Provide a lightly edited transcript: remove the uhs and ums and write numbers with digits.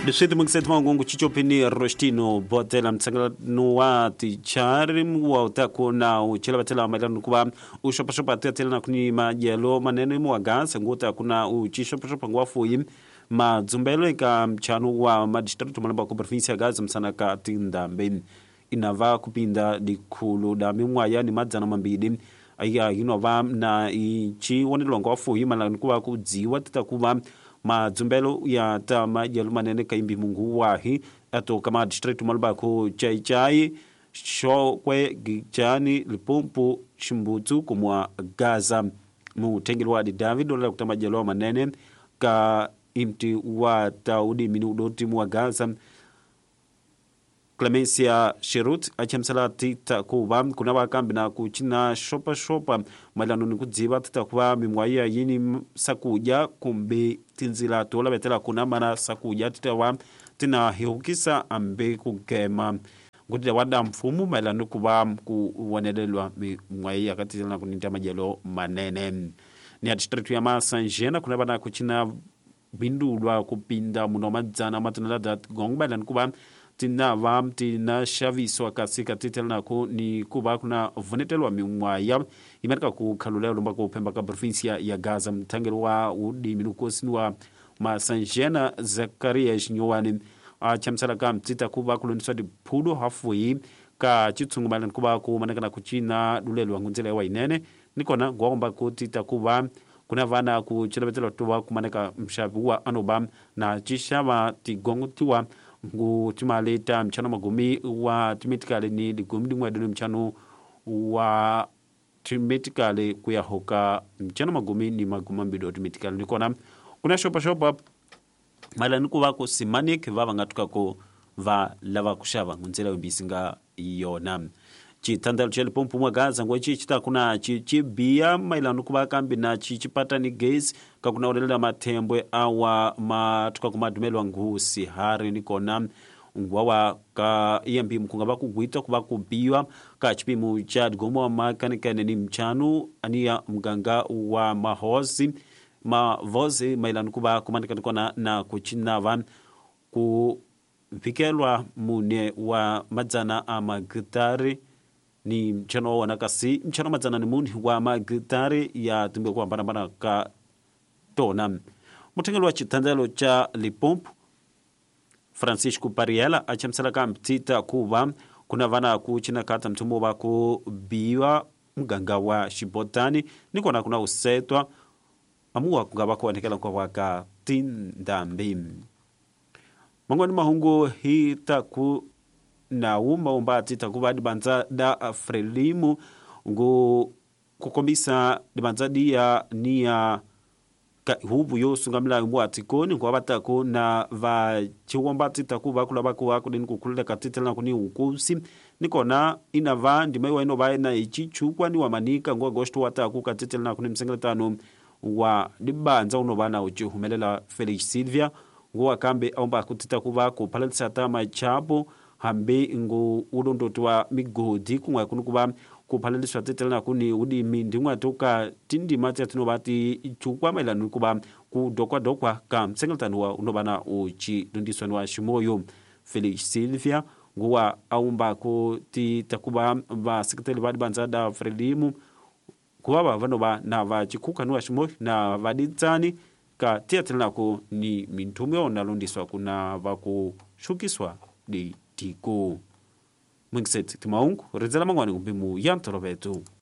Liswiti mungset mangungu chichopini Rostino botela mtsangala nuati charim wa utaku na uchela batela mailanu kuba ushopa tetela na kuni majelo manene muagasa nguta kuna uchishopa ngwafu yim mazumbelo ka mchanu wa madistrict malamba ku province ya Gaza msana ka tinda mbe inava kupinda dikulu da mimwa yani madzana mambidi aya inova na ichi wonelo ngwafu yim malanu kuba kudziwa tatakuba mazumbelo ya tama yalumanene kaimbi mungu wahi ato kama district malba ko chai shokwe gichani lipumpu shimbutu kumwa Gaza mu tengilwa di David ola kutama jalo manene ka imti wa taudi minudo timu wa Gaza Clemencia Sherut achemsalati takuba kuna bakambi na kuchina shopa malano nikudziba tatakuba mimwaya yini sakuja kumbe tinzila tola betela kuna mana sakuja titawa tina hiukisa ambe kugema ngudile wada mfumu malano kuba kuwanelelwa mimwaya katitila kuninta majelo manene ni district ya Masanjena kuna bana kuchina bindulwa kupinda munomadzana matunala gongba lan kuba tina vam tina shaviso akasika titela ko ni kuba kuna vunetelwa mimwaya imerika ku kaluleo lomba ko pemba ka provincia ya Gaza mtangelwa udi minukosi wa Masanjena Zakaria Shinyowani chamsala kam tita kuba kuloniswa di pudo halfway ka chitsungumala kuba ku manakana kuchina dulelwa ngunzela wa inene nikona ngomba ko tita kuba kuna vana ku chilabetelo towa kumaneka mshabu wa anobam na chishama tigongutiwa ngu timaleta mchano magumi wa timetikale ni digumi mwadulu mchano wa timetikale kuyahoka mchano magumi ni maguma mbido timetikale nikona kuna shopa mala nikuwa ko simanik vava ngatuka ko va lava kushava ngunzela mbisinga yona chitandalo chele pompu mwa Gaza ngwa chita kuna chibia mailano kuba kambi na chipata ni gas ka kuna olela matembwe awa matuka kumadumelwa ngusi hari nikona ngwawa ka EMP mkunga bakugwita kuba kubiwa ka chipimu cha gomo makanika ni mchanu ania mganga wa mahozi mavozi mailano kuba kumanika nikona na kuchina van ku vikelwa mune wa madzana amagitari ni mchano wanakasi mchano madzana ni muni wa magitari ya tumbe kwa mbana ka tona mutengelo wa chitandalo cha Lipompu Francisco Pariela achemsalaka mtita kuba kuna vana kuchina kata mtumo wako biwa mganga wa Shibotani nikona kuna usetwa amuwa kungaba kwa nekela kwa waka tindambim mangoni mahungu hitaku na umba titakuba dibanza da Frelimu ngo kukomisa dibanza dia niya hubu yosungamila mwatikoni kwa batako na va chiwomba titakuba kula bako wako ni kukuleka katitela kuni ukusi nikona inava ndimaiwa ino bae na ichichukwa ni wamanika ngo agosto wataku katitela kuni msengeletano wa dibanza unobana uchihumelela Felix Silvia ngo akambe omba kutitakuba kupalisa tama chapo hambe ngo udondotwa migodi kumwa kunukuba kuphalaliswa tetela kuni udi mindimwa toka tindi mati tinobati chukwa melanu kuba ku dokwa ka msengeltano wa unobana uchi dundiswa wa shimoyo Felix Silvia nguwa aumba ko ti takuba ba sekretari badi banzada Frelimu kuba vanoba na va chikuka nwa shimoyo na vaditsani ka tetela ko ni mintumyo na lundiswa kuna va ku shukiswa di tiko mungset timaungu rezela mangwani kumbimu yantoro betu